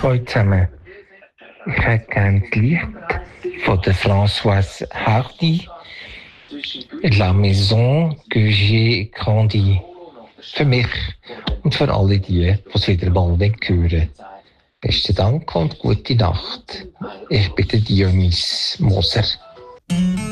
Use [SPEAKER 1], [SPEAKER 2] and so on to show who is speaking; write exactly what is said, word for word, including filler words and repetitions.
[SPEAKER 1] euch zusammen. Ich hätte gerne das Lied von der Françoise Hardy, La Maison que j'ai grandi. Für mich und für alle die, die es wieder mal hören. Besten Dank und gute Nacht. Ich bin der Dionys Moser.